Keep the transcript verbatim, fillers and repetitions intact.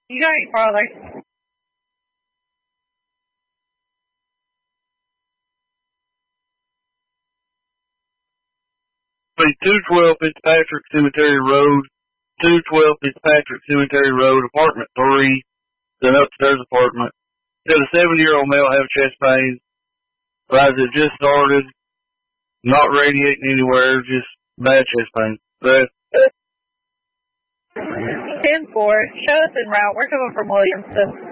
You got it farther. two twelve Fitzpatrick Cemetery Road, two twelve Fitzpatrick Cemetery Road, apartment three, an upstairs apartment. Got a seventy-year-old male have chest pains. Rise it just started, not radiating anywhere, just bad chest pains. But ten four, show us en route. We're coming from Williamston.